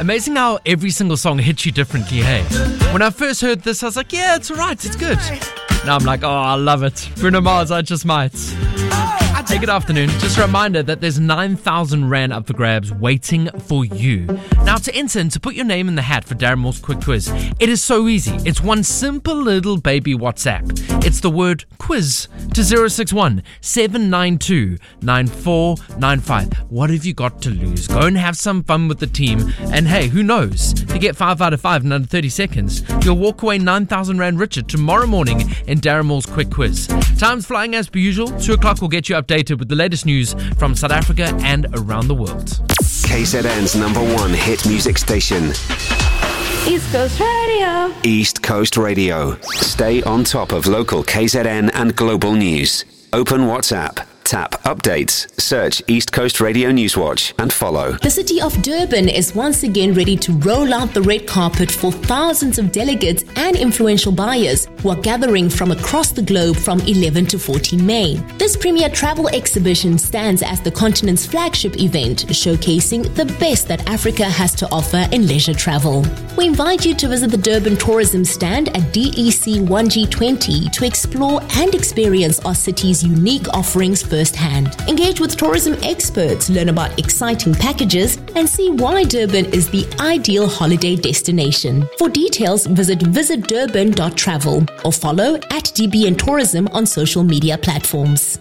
Amazing how every single song hits you differently, hey? When I first heard this, I was like, yeah, it's alright, it's good. Now I'm like, oh, I love it. Bruno Mars, I just might. Hey, good afternoon. Just a reminder that there's 9,000 Rand up for grabs waiting for you. Now, to enter and to put your name in the hat for Darren Moore's quick quiz, it is so easy. It's one simple little baby WhatsApp. It's the word quiz to 061 792 9495. What have you got to lose? Go and have some fun with the team. And hey, who knows? If you get 5 out of 5 in under 30 seconds, you'll walk away 9,000 Rand richer tomorrow morning in Darren Moore's quick quiz. Time's flying as per usual. 2 o'clock will get you updated with the latest news from South Africa and around the world. KZN's #1 hit music station. East Coast Radio. East Coast Radio. Stay on top of local KZN and global news. Open WhatsApp. Tap Updates, search East Coast Radio Newswatch and follow. The city of Durban is once again ready to roll out the red carpet for thousands of delegates and influential buyers who are gathering from across the globe from 11 to 14 May. This premier travel exhibition stands as the continent's flagship event, showcasing the best that Africa has to offer in leisure travel. We invite you to visit the Durban tourism stand at DEC 1G20 to explore and experience our city's unique offerings firsthand. Engage with tourism experts, learn about exciting packages, and see why Durban is the ideal holiday destination. For details, visit visitdurban.travel or follow @DBN Tourism on social media platforms.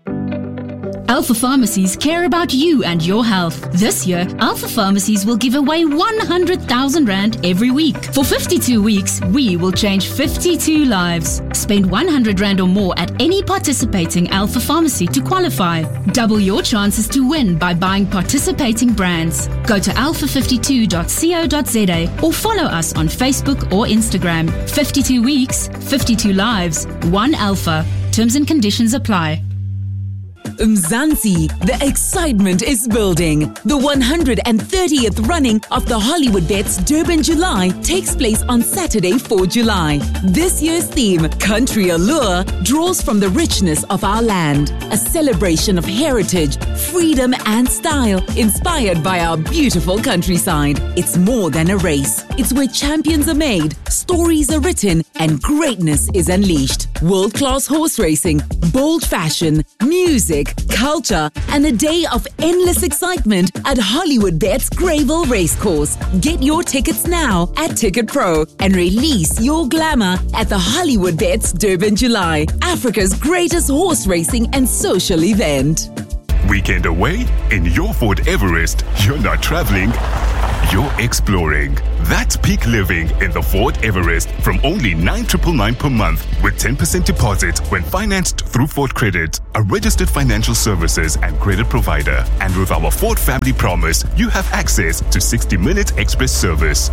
Alpha Pharmacies care about you and your health. This year, Alpha Pharmacies will give away 100,000 Rand every week. For 52 weeks, we will change 52 lives. Spend 100 Rand or more at any participating Alpha Pharmacy to qualify. Double your chances to win by buying participating brands. Go to alpha52.co.za or follow us on Facebook or Instagram. 52 weeks, 52 lives, 1 Alpha. Terms and conditions apply. Mzansi, the excitement is building. The 130th running of the Hollywood Bets Durban July takes place on Saturday, 4 July. This year's theme, Country Allure, draws from the richness of our land. A celebration of heritage, freedom and style, inspired by our beautiful countryside. It's more than a race. It's where champions are made, stories are written, and greatness is unleashed. World-class horse racing, bold fashion, music, culture, and a day of endless excitement at Hollywood Bets Greyville Racecourse. Get your tickets now at Ticket Pro and release your glamour at the Hollywood Bets Durban July, Africa's greatest horse racing and social event. Weekend away in your Ford Everest. You're not traveling, you're exploring. That's peak living in the Ford Everest from only 9,999 per month with 10% deposit when financed through Ford Credit, a registered financial services and credit provider. And with our Ford Family Promise, you have access to 60-minute express service,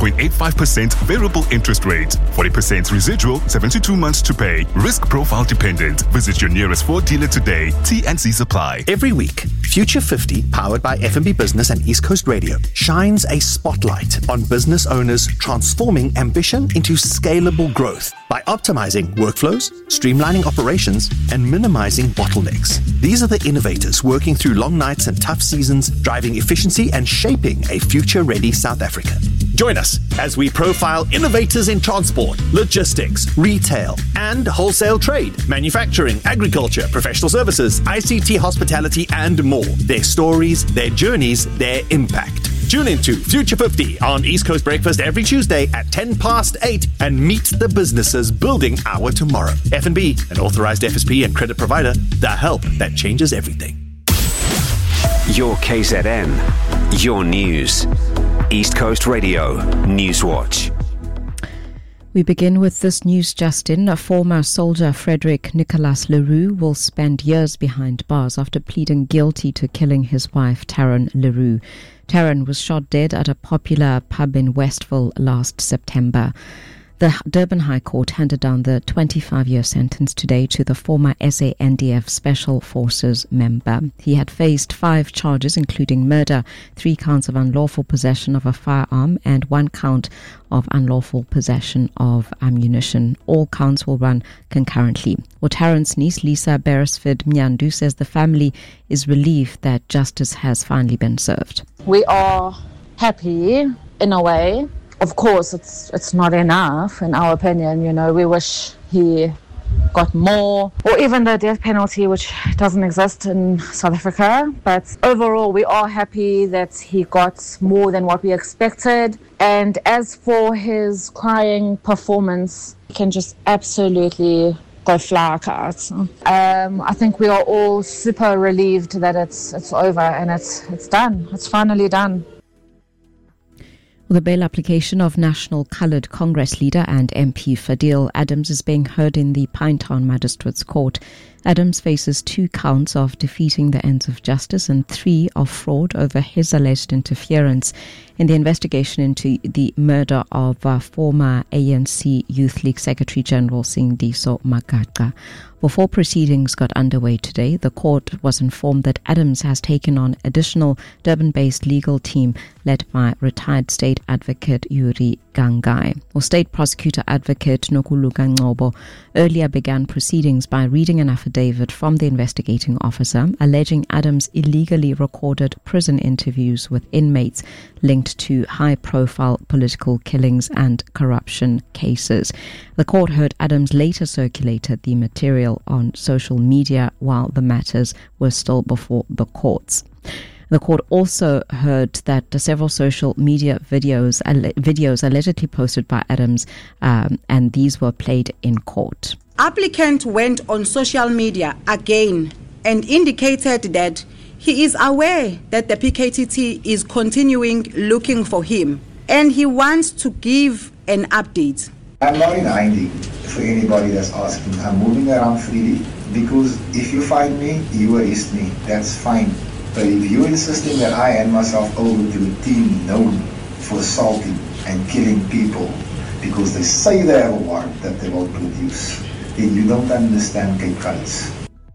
5.85% variable interest rate, 40% residual, 72 months to pay, risk profile dependent. Visit your nearest Ford dealer today. T&Cs apply. Every week, Future 50, powered by FNB Business and East Coast Radio, shines a spotlight on business owners transforming ambition into scalable growth by optimizing workflows, streamlining operations, and minimizing bottlenecks. These are the innovators working through long nights and tough seasons, driving efficiency and shaping a future-ready South Africa. Join us as we profile innovators in transport, logistics, retail, and wholesale trade, manufacturing, agriculture, professional services, ICT, hospitality, and more. Their stories, their journeys, their impact. Tune into Future 50 on East Coast Breakfast every Tuesday at 8:10 and meet the businesses building our tomorrow. FNB, an authorized FSP and credit provider, the help that changes everything. Your KZN, your news. East Coast Radio Newswatch. We begin with this news, Justin. A former soldier, Frederick Nicholas Leroux, will spend years behind bars after pleading guilty to killing his wife, Taryn Leroux. Taryn was shot dead at a popular pub in Westville last September. The Durban High Court handed down the 25-year sentence today to the former SANDF Special Forces member. He had faced 5 charges, including murder, 3 counts of unlawful possession of a firearm, and 1 count of unlawful possession of ammunition. All counts will run concurrently. Well, Taryn's niece, Lisa Beresford Mnyandu, says the family is relieved that justice has finally been served. We are happy in a way. Of course, it's not enough, in our opinion. You know, we wish he got more, or even the death penalty, which doesn't exist in South Africa. But overall, we are happy that he got more than what we expected. And as for his crying performance, he can just absolutely go fly a kite. I think we are all super relieved that it's over and it's done. It's finally done. The bail application of National Coloured Congress leader and MP Fadil Adams is being heard in the Pinetown Magistrates Court. Adams faces 2 counts of defeating the ends of justice and 3 of fraud over his alleged interference in the investigation into the murder of former ANC Youth League Secretary General Singdiso Magaqa. Before proceedings got underway today, the court was informed that Adams has taken on additional Durban-based legal team led by retired State Advocate Yuri Gangai. State Prosecutor Advocate Nokuluka Ngcobo earlier began proceedings by reading an affidavit from the investigating officer alleging Adams illegally recorded prison interviews with inmates linked to high-profile political killings and corruption cases. The court heard Adams later circulated the material on social media while the matters were still before the courts. The court also heard that several social media videos allegedly posted by Adams, and these were played in court. Applicant went on social media again and indicated that he is aware that the PKTT is continuing looking for him, and he wants to give an update. I'm not in hiding for anybody that's asking. I'm moving around freely because if you find me, you arrest me. That's fine. But if you're insisting that I hand myself over to a team known for assaulting and killing people because they say they have a warrant that they won't produce, then you don't understand Cape Colours.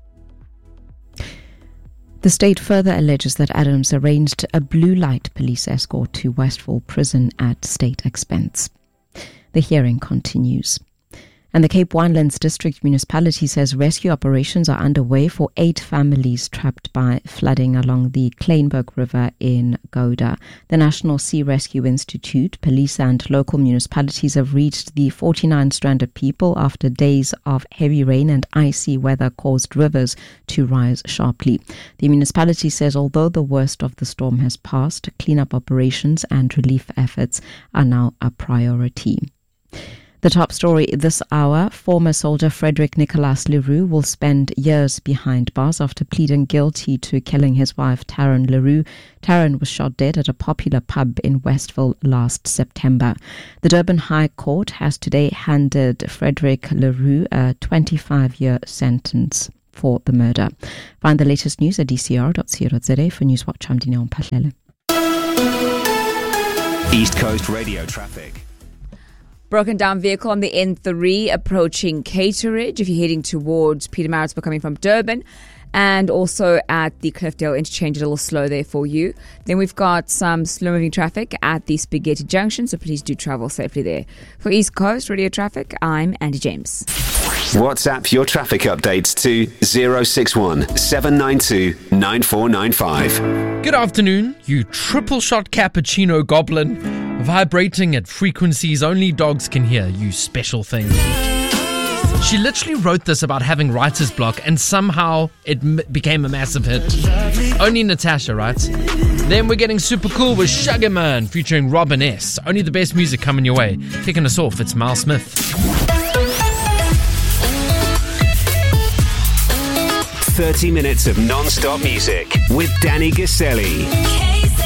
The state further alleges that Adams arranged a blue light police escort to Westville Prison at state expense. The hearing continues. And the Cape Winelands District Municipality says rescue operations are underway for 8 families trapped by flooding along the Kleinberg River in Gouda. The National Sea Rescue Institute, police and local municipalities have reached the 49 stranded people after days of heavy rain and icy weather caused rivers to rise sharply. The municipality says although the worst of the storm has passed, cleanup operations and relief efforts are now a priority. The top story this hour, former soldier Frederick Nicholas Leroux will spend years behind bars after pleading guilty to killing his wife Taryn Leroux. Taryn was shot dead at a popular pub in Westville last September. The Durban High Court has today handed Frederick Leroux a 25-year sentence for the murder. Find the latest news at dcr.co.za. For Newswatch, I'm Dineo Mpahlele. East Coast Radio traffic. Broken down vehicle on the N3 approaching Cateridge if you're heading towards Pietermaritzburg coming from Durban, and also at the Cliffdale interchange, a little slow there for you. Then we've got some slow moving traffic at the Spaghetti Junction, so please do travel safely there. For East Coast Radio Traffic, I'm Andy James. WhatsApp your traffic updates to 061 792 9495. Good afternoon, you triple shot cappuccino goblin, vibrating at frequencies only dogs can hear, you special thing. She literally wrote this about having writer's block and somehow it became a massive hit. Only Natasha, right? Then we're getting super cool with Sugarman featuring Robin S. Only the best music coming your way. Kicking us off, it's Miles Smith. 30 minutes of non-stop music with Danny Gaselli.